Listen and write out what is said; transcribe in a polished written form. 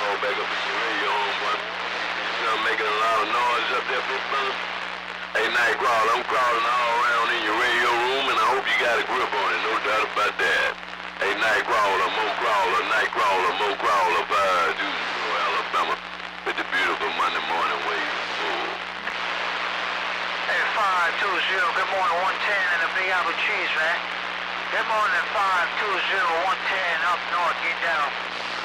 call back up in your radio, homeboy. You making a lot of noise up there, big brother. Hey, Nightcrawler, I'm crawling all around in your radio room, and I hope you got a grip on it, no doubt about that. Hey, Nightcrawler, Mo Crawler, Nightcrawler, Mo Crawler, Dewsboro, Alabama, with the beautiful Monday morning wave. Hey, 520, good morning, 110 in the Big Apple Cheese, man. Good morning, 520, 110 up north, get down.